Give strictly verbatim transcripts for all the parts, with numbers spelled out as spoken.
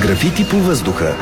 Графити по въздуха.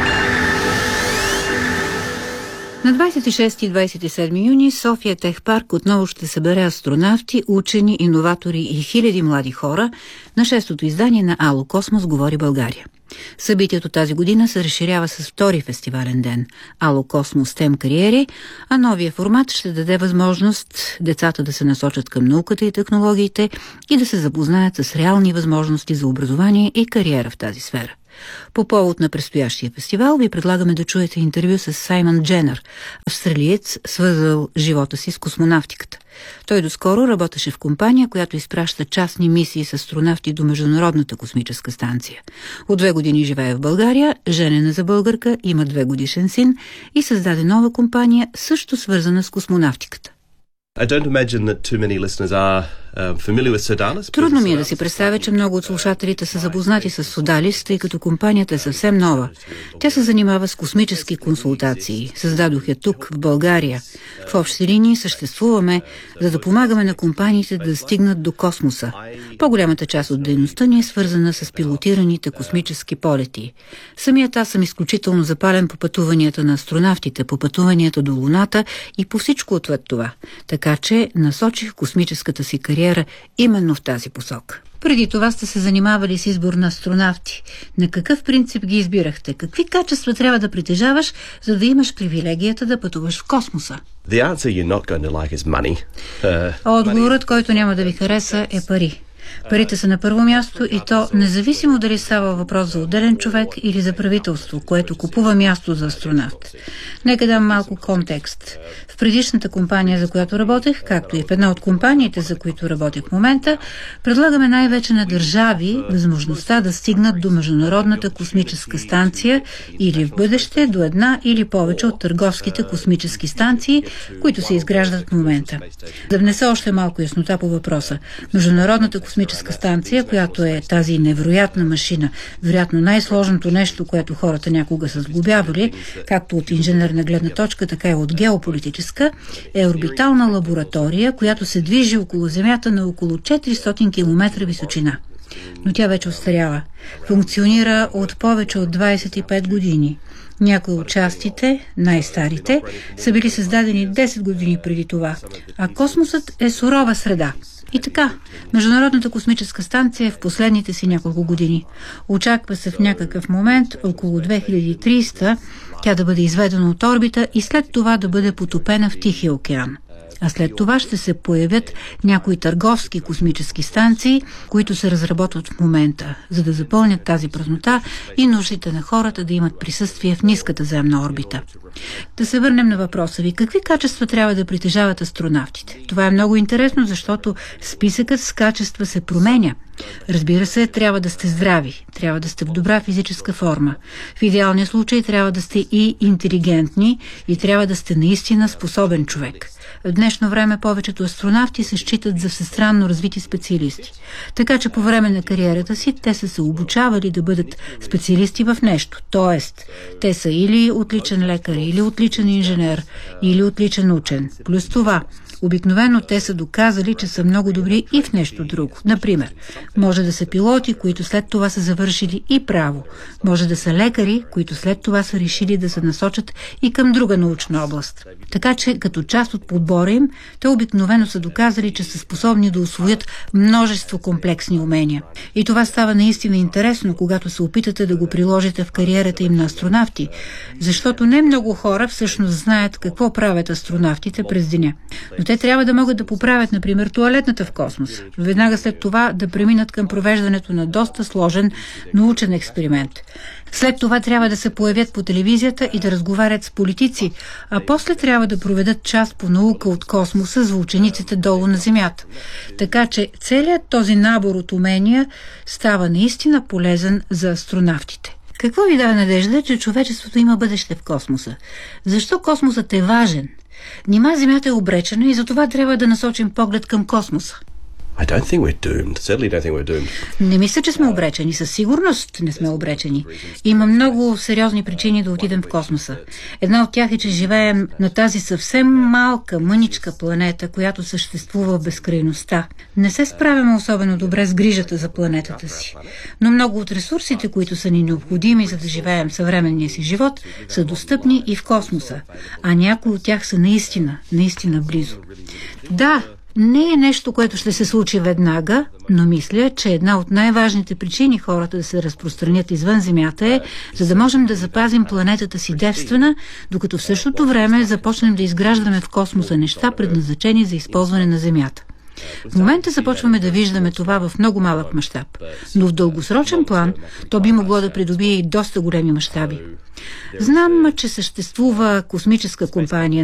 На двадесет и шести и двадесет и седми юни София Техпарк отново ще събере астронавти, учени, иноватори и хиляди млади хора на шестото издание на Ало Космос говори България. Събитието тази година се разширява с втори фестивален ден – Ало Космос STEM кариери, а новия формат ще даде възможност децата да се насочат към науката и технологиите и да се запознаят с реални възможности за образование и кариера в тази сфера. По повод на предстоящия фестивал ви предлагаме да чуете интервю с Саймън Дженър, австралиец, свързал живота си с космонавтиката. Той доскоро работеше в компания, която изпраща частни мисии с астронавти до Международната космическа станция. От две години живее в България, женена за българка, има двегодишен син и създаде нова компания, също свързана с космонавтиката. I don't imagine that too many listeners are uh, familiar with Sodalis. Трудно ми е да си представя, че много от слушателите са запознати с Sodalis, тъй като компанията е съвсем нова. Тя се занимава с космически консултации. Създадох я тук, в България. В общи линии съществуваме, за да помагаме на компаниите да стигнат до космоса. По-голямата част от дейността ни е свързана с пилотираните космически полети. Самият аз съм изключително запален по пътуванията на астронавтите, по пътуванията до Луната и по всичко отвъд това. Така че насочих космическата си кариера именно в тази посока. Преди това сте се занимавали с избор на астронавти. На какъв принцип ги избирахте? Какви качества трябва да притежаваш, за да имаш привилегията да пътуваш в космоса? The answer you're not going to like is money. Uh, Отговорът, който няма да ви хареса, е пари. Парите са на първо място и то независимо дали става въпрос за отделен човек или за правителство, което купува място за астронавт. Нека дам малко контекст. В предишната компания, за която работех, както и в една от компаниите, за които работя в момента, предлагаме най-вече на държави възможността да стигнат до Международната космическа станция или в бъдеще до една или повече от търговските космически станции, които се изграждат в момента. Да внеса още малко яснота по въпроса. Международната космическа станция, която е тази невероятна машина, вероятно най-сложното нещо, което хората някога са сглобявали, както от инженерна гледна точка, така и от геополитическа, е орбитална лаборатория, която се движи около Земята на около четиристотин километра височина. Но тя вече остаряла. Функционира от повече от двадесет и пет години. Някои от частите, най-старите, са били създадени десет години преди това, а космосът е сурова среда. И така, Международната космическа станция е в последните си няколко години. Очаква се в някакъв момент, около две хиляди и тридесета, тя да бъде изведена от орбита и след това да бъде потопена в Тихия океан. А след това ще се появят някои търговски космически станции, които се разработват в момента, за да запълнят тази празнота и нуждите на хората да имат присъствие в ниската земна орбита. Да се върнем на въпроса ви. Какви качества трябва да притежават астронавтите? Това е много интересно, защото списъкът с качества се променя. Разбира се, трябва да сте здрави, трябва да сте в добра физическа форма. В идеалния случай трябва да сте и интелигентни и трябва да сте наистина способен човек. В днешно време повечето астронавти се считат за всестранно развити специалисти. Така че по време на кариерата си те са се обучавали да бъдат специалисти в нещо. Тоест, те са или отличен лекар, или отличен инженер, или отличен учен. Плюс това, обикновено те са доказали, че са много добри и в нещо друго. Например, може да са пилоти, които след това са завършили и право. Може да са лекари, които след това са решили да се насочат и към друга научна област. Така че, като част от подбора им, те обикновено са доказали, че са способни да усвоят множество комплексни умения. И това става наистина интересно, когато се опитате да го приложите в кариерата им на астронавти, защото не много хора всъщност знаят какво правят астронавтите през деня. Но те трябва да могат да поправят, например, тоалетната в космоса. Веднага след това да преминат към провеждането на доста сложен научен експеримент. След това трябва да се появят по телевизията и да разговарят с политици, а после трябва да проведат част по наука от космоса за учениците долу на Земята. Така че целият този набор от умения става наистина полезен за астронавтите. Какво ви дава надежда, че човечеството има бъдеще в космоса? Защо космосът е важен? Нима Земята е обречена и затова трябва да насочим поглед към космоса. I don't think we're doomed. Certainly don't think we're doomed. Не мисля, че сме обречени. Със сигурност не сме обречени. Има много сериозни причини да отидем в космоса. Една от тях е, че живеем на тази съвсем малка, мъничка планета, която съществува в безкрайността. Не се справяме особено добре с грижата за планетата си. Но много от ресурсите, които са ни необходими, за да живеем съвременния си живот, са достъпни и в космоса. А някои от тях са наистина, наистина близо. Да, не е нещо, което ще се случи веднага, но мисля, че една от най-важните причини хората да се разпространят извън Земята е, за да можем да запазим планетата си девствена, докато в същото време започнем да изграждаме в космоса неща, предназначени за използване на Земята. В момента започваме да виждаме това в много малък мащаб, но в дългосрочен план то би могло да придобие и доста големи мащаби. Знам, че съществува космическа компания